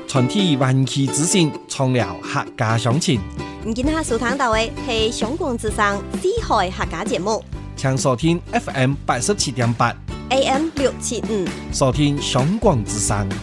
傳遞灣區資訊，創造客家鄉情。 今下收聽到嘅係香港之聲四海客家節目， 請收聽 FM 87.8 AM 675， 收聽香港之聲。